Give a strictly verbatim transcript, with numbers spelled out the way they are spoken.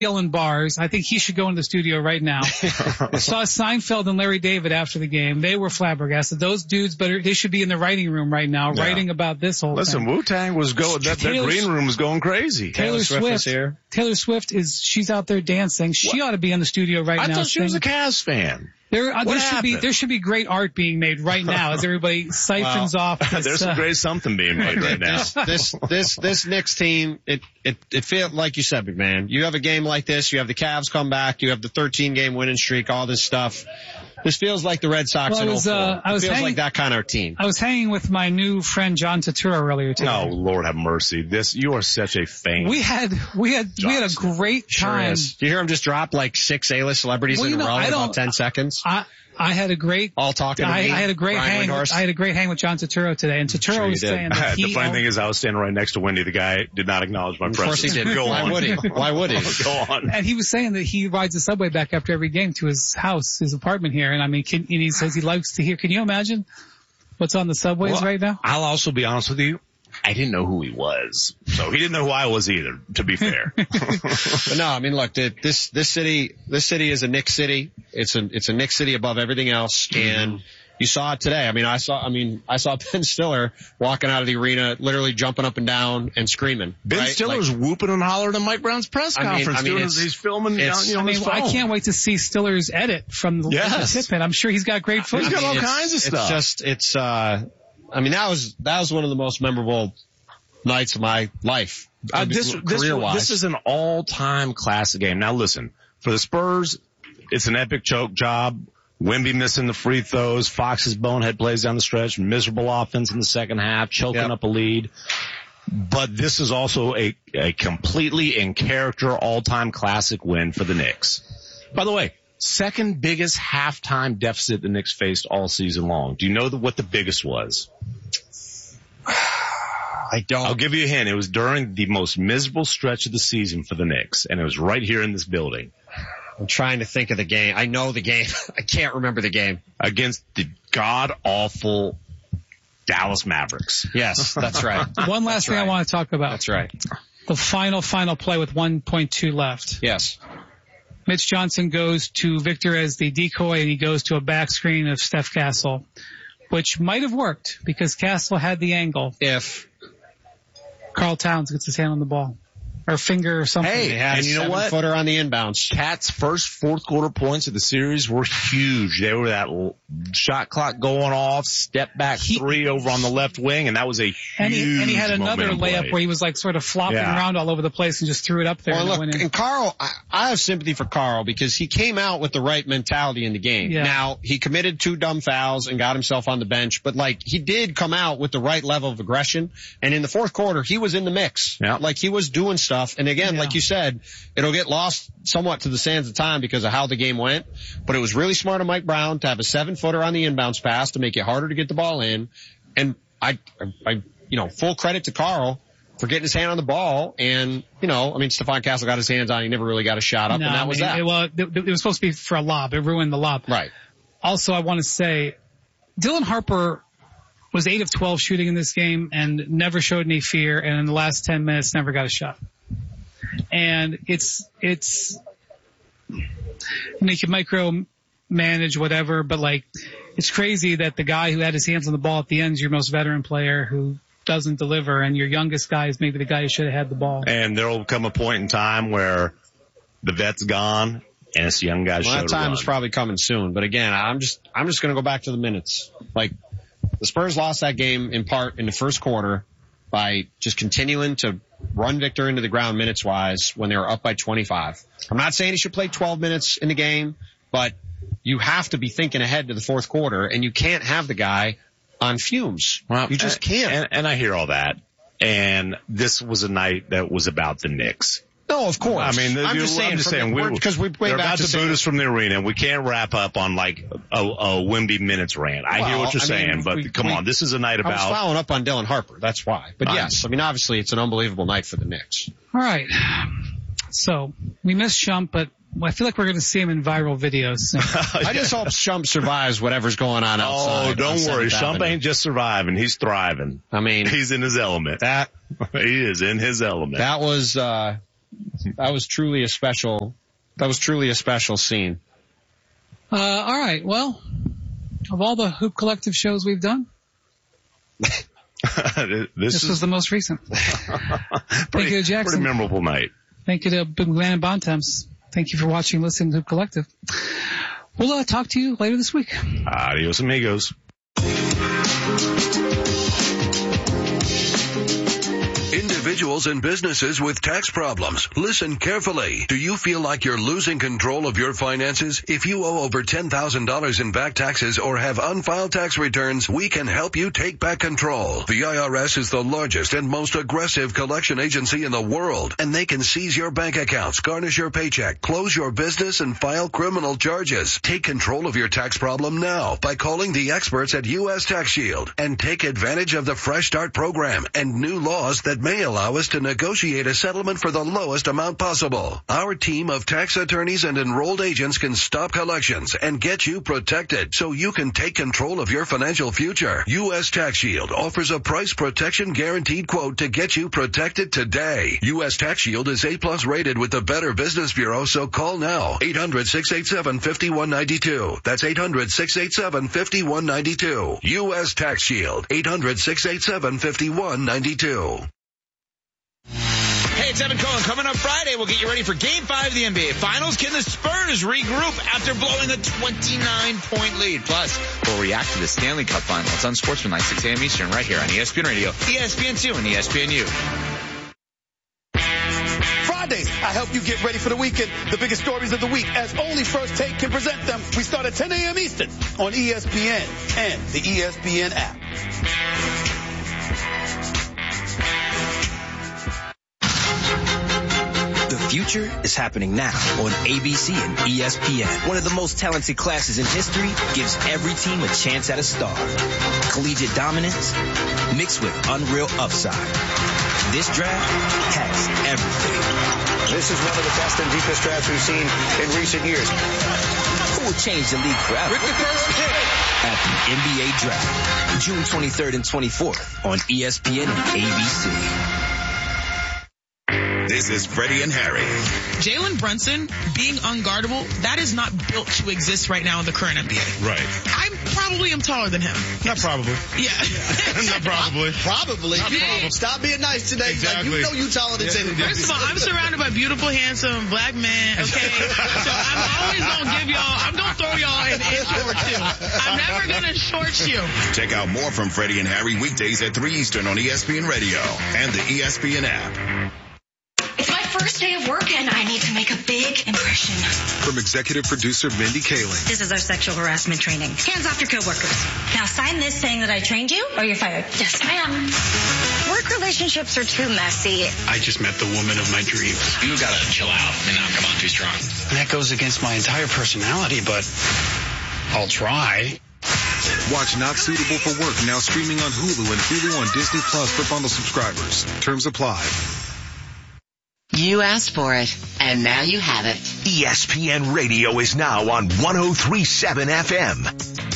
yelling bars. I think he should go into the studio right now. I saw Seinfeld and Larry David after the game. They were flabbergasted. Those dudes better, they should be in the writing room right now, yeah. writing about this whole Listen, thing. Listen, Wu-Tang was going, that, that green room was going crazy. Taylor, Taylor Swift, Swift is here. Taylor Swift is, she's out there dancing. She what? ought to be in the studio right I now. I thought she saying, was a Cavs fan. There, uh, there should be there should be great art being made right now as everybody siphons well, off. This, there's some uh, great something being made right now. this this this, this Knicks team, it it it feels like you said, McMahon. You have a game like this, you have the Cavs come back, you have the thirteen game winning streak, all this stuff. This feels like the Red Sox well, in was, oh four. uh, I was it feels hanging, like that kind of team. I was hanging with my new friend John Turturro earlier today. Oh, Lord have mercy. This, you are such a fan. We had, we had, Johnson. we had a great time. Sure Do you hear him just drop like six A-list celebrities well, in you know, a row I in don't, about ten seconds? I, I had a great, all talking to I, me. I had a great Brian hang. Windhorst. I had a great hang with John Turturro today, and Turturro sure was did. saying that he the funny owned, thing is, I was standing right next to Wendy. The guy did not acknowledge my presence. Of course he did. Go Why on. would he? Why would he? Go on. And he was saying that he rides the subway back after every game to his house, his apartment here. And I mean, can, and he says he likes to hear. Can you imagine what's on the subways well, right now? I'll also be honest with you. I didn't know who he was. So he didn't know who I was either, to be fair. But no, I mean, look, this, this city, this city is a Knicks city. It's a, it's a Knicks city above everything else. And mm-hmm. you saw it today. I mean, I saw, I mean, I saw Ben Stiller walking out of the arena, literally jumping up and down and screaming. Ben right? Stiller's like, whooping and hollering at Mike Brown's press I mean, conference. I mean, doing his, he's filming, you know, I mean, I can't wait to see Stiller's edit from the, yes. the tip. I'm sure he's got great footage. He's got I mean, all kinds of it's stuff. It's just, it's, uh, I mean, that was, that was one of the most memorable nights of my life. Uh, this, this, this is an all-time classic game. Now listen, for the Spurs, it's an epic choke job. Wemby missing the free throws, Fox's bonehead plays down the stretch, miserable offense in the second half, choking yep. up a lead. But this is also a, a completely in character all-time classic win for the Knicks. By the way, second biggest halftime deficit the Knicks faced all season long. Do you know the, what the biggest was? I don't. I'll give you a hint. It was during the most miserable stretch of the season for the Knicks, and it was right here in this building. I'm trying to think of the game. I know the game. I can't remember the game. Against the god-awful Dallas Mavericks. Yes, that's right. One last that's thing right. I want to talk about. That's right. The final, final play with one point two left. Yes. Mitch Johnson goes to Victor as the decoy, and he goes to a back screen of Steph Castle, which might have worked because Castle had the angle. If Karl Towns gets his hand on the ball. Or finger or something. Hey, and you know what? Footer on the inbounds. Cat's first fourth quarter points of the series were huge. They were that l- shot clock going off, step back he, three over on the left wing, and that was a huge and he, and he had another layup play. where he was like sort of flopping yeah. around all over the place and just threw it up there. Well, and look, and Karl, I, I have sympathy for Karl because he came out with the right mentality in the game. Yeah. Now, he committed two dumb fouls and got himself on the bench, but like he did come out with the right level of aggression, and in the fourth quarter, he was in the mix. Yeah. Like he was doing stuff, and again, yeah. like you said, it'll get lost somewhat to the sands of time because of how the game went, but it was really smart of Mike Brown to have a seven footer on the inbounds pass to make it harder to get the ball in. And I, I, you know, full credit to Karl for getting his hand on the ball. And, you know, I mean, Stephon Castle got his hands on, he never really got a shot up, no, and that was I mean, that. It, well, it was supposed to be for a lob. It ruined the lob. Right. Also, I want to say, Dylan Harper was eight of twelve shooting in this game and never showed any fear, and in the last ten minutes never got a shot. And it's, it's, you know, you can micro manage whatever, but like, it's crazy that the guy who had his hands on the ball at the end is your most veteran player who doesn't deliver, and your youngest guy is maybe the guy who should have had the ball. And there'll come a point in time where the vet's gone and it's the young guy. Well, that time is probably coming soon. But again, I'm just, I'm just going to go back to the minutes. Like, the Spurs lost that game in part in the first quarter by just continuing to run Victor into the ground minutes wise when they were up by twenty-five. I'm not saying he should play twelve minutes in the game, but you have to be thinking ahead to the fourth quarter, and you can't have the guy on fumes. Well, you just can't. And, and I hear all that. And this was a night that was about the Knicks. No, of course. I mean, I'm just saying, I'm just saying we, because we they're about to boot us from the arena, and we can't wrap up on like a, a Wemby minutes rant. I well, hear what you're I saying, mean, but we, come we, on, this is a night about. I was following up on Dylan Harper. That's why. But I'm, yes, I mean, obviously, it's an unbelievable night for the Knicks. All right. So we missed Shump, but I feel like we're going to see him in viral videos. yeah. I just hope Shump survives whatever's going on outside. Oh, don't worry. Shump ain't just surviving. He's thriving. I mean, he's in his element. That he is in his element. That was, uh, that was truly a special, that was truly a special scene. Uh, all right. Well, of all the Hoop Collective shows we've done, this this is was the most recent. Thank pretty, you to Jackson. pretty memorable night. Thank you to Big Man and Bontemps. Thank you for watching and listening to Hoop Collective. We'll uh, talk to you later this week. Adios, amigos. Individuals and businesses with tax problems, listen carefully. Do you feel like you're losing control of your finances? If you owe over ten thousand dollars in back taxes or have unfiled tax returns, we can help you take back control. The I R S is the largest and most aggressive collection agency in the world, and they can seize your bank accounts, garnish your paycheck, close your business, and file criminal charges. Take control of your tax problem now by calling the experts at U S Tax Shield and take advantage of the Fresh Start program and new laws that may allow us to negotiate a settlement for the lowest amount possible. Our team of tax attorneys and enrolled agents can stop collections and get you protected so you can take control of your financial future. U S Tax Shield offers a price protection guaranteed quote to get you protected today. U S Tax Shield is A plus rated with the Better Business Bureau, so call now. eight hundred, six eight seven, five one nine two. That's eight hundred, six eight seven, five one nine two. U S Tax Shield. eight hundred, six eight seven, five one nine two. Hey, it's Evan Cohen. Coming up Friday, we'll get you ready for Game five of the N B A Finals. Can the Spurs regroup after blowing a twenty-nine point lead? Plus, we'll react to the Stanley Cup Final. It's on Sportsman, six a.m. Eastern, right here on E S P N Radio, E S P N two, and E S P N U. Fridays, I help you get ready for the weekend. The biggest stories of the week, as only First Take can present them. We start at ten a.m. Eastern on E S P N and the E S P N app. The future is happening now on A B C and E S P N. One of the most talented classes in history gives every team a chance at a star. Collegiate dominance mixed with unreal upside. This draft has everything. This is one of the best and deepest drafts we've seen in recent years. Who will change the league forever? With the first pick at the N B A Draft, June twenty-third and twenty-fourth on E S P N and A B C. This is Freddie and Harry. Jalen Brunson being unguardable, that is not built to exist right now in the current N B A. Right. I probably am taller than him. Not probably. Yeah. yeah. Not probably. Probably. Not yeah. probably. Stop being nice today. Exactly. Like, you know you taller than Jalen yeah. First of all, I'm surrounded by beautiful, handsome black men, okay? So I'm always going to give y'all, I'm going to throw y'all an inch or two. I'm never going to short you. Check out more from Freddie and Harry weekdays at three Eastern on E S P N Radio and the E S P N app. It's my first day of work and I need to make a big impression. From executive producer Mindy Kaling. This is our sexual harassment training. Hands off your coworkers. Now sign this saying that I trained you or you're fired. Yes, ma'am. Work relationships are too messy. I just met the woman of my dreams. You gotta chill out and not come on too strong. And that goes against my entire personality, but I'll try. Watch Not Suitable for Work now streaming on Hulu and Hulu on Disney Plus for bundle subscribers. Terms apply. You asked for it, and now you have it. E S P N Radio is now on one oh three point seven F M.